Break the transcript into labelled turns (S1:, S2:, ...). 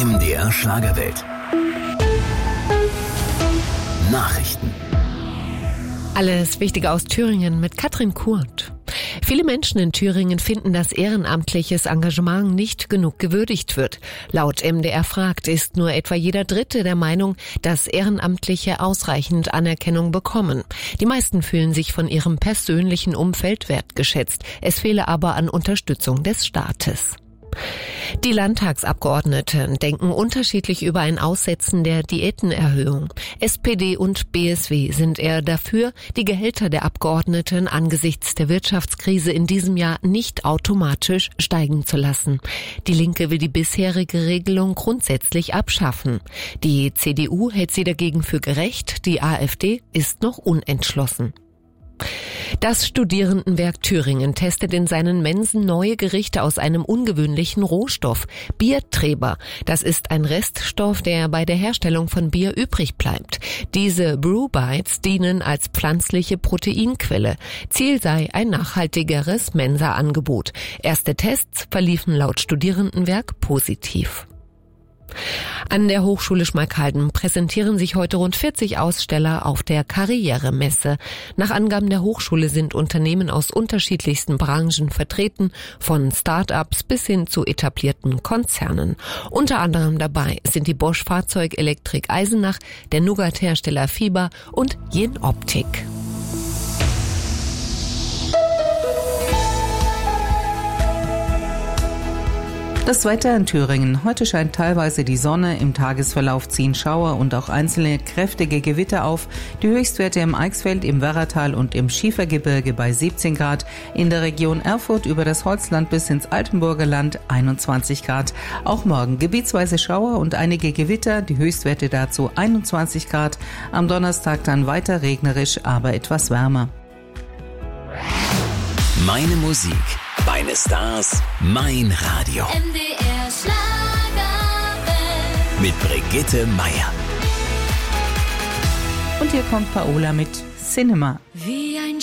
S1: MDR Schlagerwelt. Nachrichten.
S2: Alles Wichtige aus Thüringen mit Katrin Kurt. Viele Menschen in Thüringen finden, dass ehrenamtliches Engagement nicht genug gewürdigt wird. Laut MDR fragt ist nur etwa jeder Dritte der Meinung, dass Ehrenamtliche ausreichend Anerkennung bekommen. Die meisten fühlen sich von ihrem persönlichen Umfeld wertgeschätzt. Es fehle aber an Unterstützung des Staates. Die Landtagsabgeordneten denken unterschiedlich über ein Aussetzen der Diätenerhöhung. SPD und BSW sind eher dafür, die Gehälter der Abgeordneten angesichts der Wirtschaftskrise in diesem Jahr nicht automatisch steigen zu lassen. Die Linke will die bisherige Regelung grundsätzlich abschaffen. Die CDU hält sie dagegen für gerecht, die AfD ist noch unentschlossen. Das Studierendenwerk Thüringen testet in seinen Mensen neue Gerichte aus einem ungewöhnlichen Rohstoff, Biertreber. Das ist ein Reststoff, der bei der Herstellung von Bier übrig bleibt. Diese Brewbites dienen als pflanzliche Proteinquelle. Ziel sei ein nachhaltigeres Mensa-Angebot. Erste Tests verliefen laut Studierendenwerk positiv. An der Hochschule Schmalkalden präsentieren sich heute rund 40 Aussteller auf der Karrieremesse. Nach Angaben der Hochschule sind Unternehmen aus unterschiedlichsten Branchen vertreten, von Start-ups bis hin zu etablierten Konzernen. Unter anderem dabei sind die Bosch Fahrzeugelektrik Eisenach, der Nougat-Hersteller Fieber und Jenoptik.
S3: Das Wetter in Thüringen. Heute scheint teilweise die Sonne, im Tagesverlauf ziehen Schauer und auch einzelne kräftige Gewitter auf. Die Höchstwerte im Eichsfeld, im Werratal und im Schiefergebirge bei 17 Grad. In der Region Erfurt über das Holzland bis ins Altenburger Land 21 Grad. Auch morgen gebietsweise Schauer und einige Gewitter, die Höchstwerte dazu 21 Grad. Am Donnerstag dann weiter regnerisch, aber etwas wärmer.
S1: Meine Musik, meine Stars, mein Radio.
S4: MDR Schlagerwelt.
S1: Mit Brigitte Meier.
S3: Und hier kommt Paola mit Cinema.
S4: Wie ein